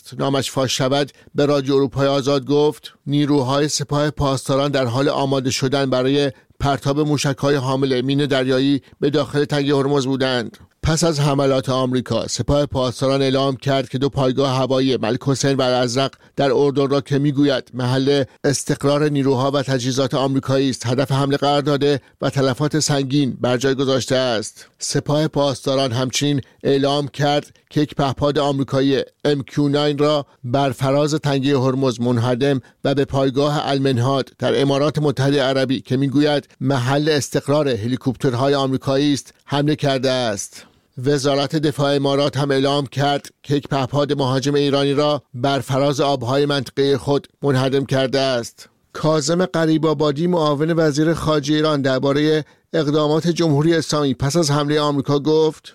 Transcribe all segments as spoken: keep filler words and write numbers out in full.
نامش فاش شود به رادیو اروپای آزاد گفت نیروهای سپاه پاسداران در حال آماده شدن برای پرتاب موشک‌های حامل مین دریایی به داخل تنگه هرمز بودند. پس از حملات آمریکا، سپاه پاسداران اعلام کرد که دو پایگاه هوایی ملک حسین و الازرق در اردن را که میگوید محل استقرار نیروها و تجهیزات آمریکایی است، هدف حمله قرار داده و تلفات سنگین بر جای گذاشته است. سپاه پاسداران همچنین اعلام کرد که یک پهپاد آمریکایی ام کیو نه را بر فراز تنگه هرمز منهدم و به پایگاه المنهاد در امارات متحده عربی که میگوید محل استقرار هلیکوپترهای آمریکایی است حمله کرده است. وزارت دفاع امارات هم اعلام کرد که یک پهپاد مهاجم ایرانی را بر فراز آبهای منطقه خود منهدم کرده است. کاظم غریب‌آبادی معاون وزیر خارجه ایران درباره اقدامات جمهوری اسلامی پس از حمله آمریکا گفت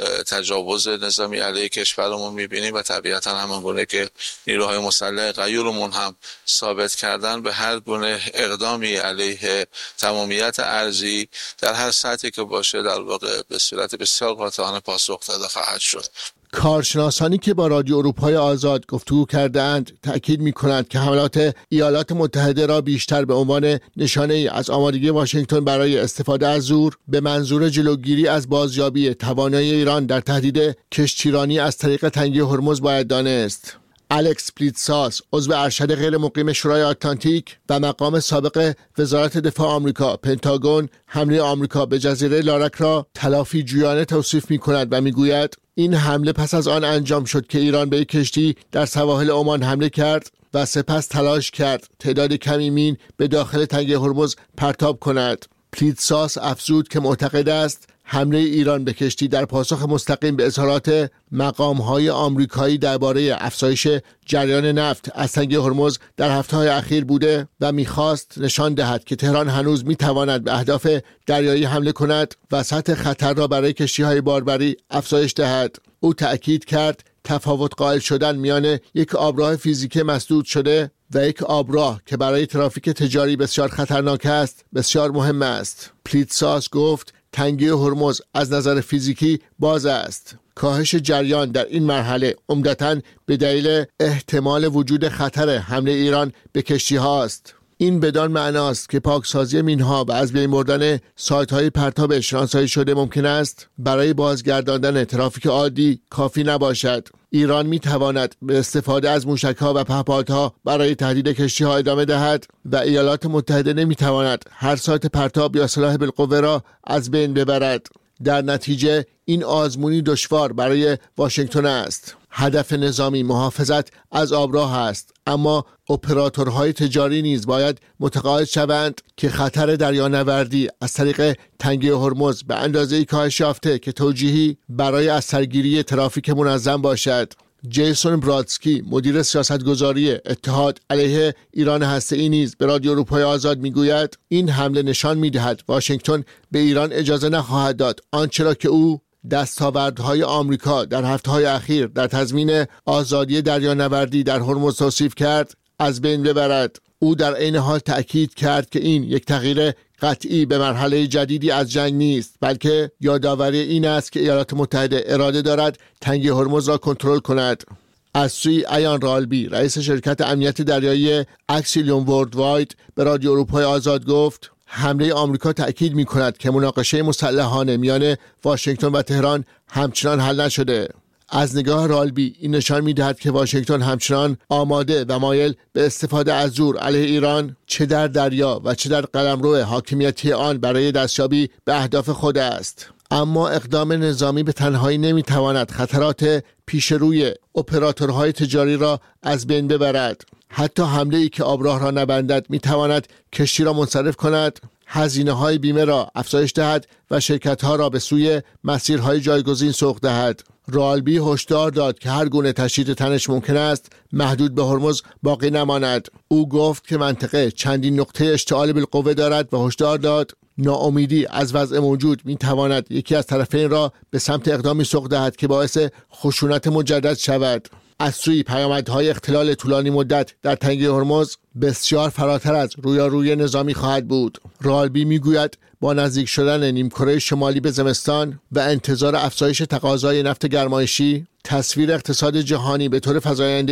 تجاوز نظامی علیه کشورمون می‌بینیم و طبیعتاً همان گونه که نیروهای مسلح غیورمون هم ثابت کردن به هر گونه اقدامی علیه تمامیت ارضی در هر سطحی که باشه در واقع به صورت بسیار قاطعانه پاسخ داده خواهد شد. کارشناسانی که با رادیو اروپای آزاد گفتگو کردند تأکید می‌کنند که حملات ایالات متحده را بیشتر به عنوان نشانه‌ای از آمادگی واشنگتن برای استفاده از زور به منظور جلوگیری از بازیابی توانایی ایران در تهدید کشتیرانی از طریق تنگه هرمز باید دانست. الکس پلیتساس، عضو ارشد غیر مقیم شورای آتلانتیک و مقام سابق وزارت دفاع آمریکا پنتاگون، حمله آمریکا به جزیره لارک را تلافی جویانه توصیف می‌کند و می‌گوید این حمله پس از آن انجام شد که ایران به یک کشتی در سواحل عمان حمله کرد و سپس تلاش کرد تعداد کمی مین به داخل تنگه هرمز پرتاب کند. پلیتساس افزود که معتقد است حمله ایران به کشتی در پاسخ مستقیم به اظهارات مقام‌های آمریکایی درباره افزایش جریان نفت از تنگه هرمز در هفته‌های اخیر بوده و می‌خواست نشان دهد که تهران هنوز می‌تواند به اهداف دریایی حمله کند و سطح خطر را برای کشتی‌های باربری افزایش دهد. او تأکید کرد تفاوت قائل شدن میان یک آبراه فیزیکی مسدود شده و یک آبراه که برای ترافیک تجاری بسیار خطرناک است بسیار مهم است. پلیتساس گفت تنگه هرمز از نظر فیزیکی باز است. کاهش جریان در این مرحله عمدتاً به دلیل احتمال وجود خطر حمله ایران به کشتی هاست. این بدان معناست که پاکسازی مینها و از بین بردن سایت‌های پرتاب شناسایی شده ممکن است برای بازگرداندن ترافیک عادی کافی نباشد. ایران می‌تواند به استفاده از موشک‌ها و پهپادها برای تهدید کشتی‌ها ادامه دهد و ایالات متحده نمی‌تواند هر سایت پرتاب یا سلاح بالقوه را از بین ببرد. در نتیجه این آزمونی دشوار برای واشنگتن است. هدف نظامی محافظت از آبراه است، اما اپراتورهای تجاری نیز باید متقاعد شوند که خطر دریانوردی از طریق تنگه هرمز به اندازه‌ای کاهش یافته که توجیهی برای از سرگیری ترافیک منظم باشد. جیسون برادسکی، مدیر سیاستگذاری اتحاد علیه ایران هسته‌ای نیز به رادیو اروپای آزاد میگوید این حمله نشان می‌دهد واشنگتن به ایران اجازه نخواهد داد آنچه را که او دستاوردهای آمریکا در هفته‌های اخیر در تضمین آزادی دریانوردی در هرمز توصیف کرد از بین ببرد. او در عین حال تأکید کرد که این یک تغییر قطعی به مرحله جدیدی از جنگ نیست، بلکه یادآوری این است که ایالات متحده اراده دارد تنگه هرمز را کنترل کند. از سوی ایان رالبی، رئیس شرکت امنیت دریایی اکسیلیوم وردواید، به رادیو اروپای آزاد گفت حمله آمریکا تأکید می کند که مناقشه مسلحانه میان واشنگتن و تهران همچنان حل نشده. از نگاه رالبی این نشان می دهد که واشنگتن همچنان آماده و مایل به استفاده از زور علیه ایران چه در دریا و چه در قلمرو حاکمیتی آن برای دستیابی به اهداف خود است. اما اقدام نظامی به تنهایی نمی تواند خطرات پیش روی اپراتورهای تجاری را از بین ببرد. حتی حمله ای که آبراه را نبندد می تواند کشتی را منصرف کند، هزینه های بیمه را افزایش دهد و شرکت ها را به سوی مسیرهای جایگزین سوق دهد. رالبی هشدار داد که هر گونه تشدید تنش ممکن است محدود به هرمز باقی نماند. او گفت که منطقه چندین نقطه اشتعال بالقوه دارد و هشدار داد ناامیدی از وضع موجود می تواند یکی از طرفین را به سمت اقدامی سوق دهد که باعث خشونت مجدد شود. از سوی پیامدهای اختلال طولانی مدت در تنگه هرمز بسیار فراتر از رویارویی نظامی خواهد بود. رالبی میگوید با نزدیک شدن نیمکره شمالی به زمستان و انتظار افزایش تقاضای نفت گرمایشی، تصویر اقتصاد جهانی به طور فزاینده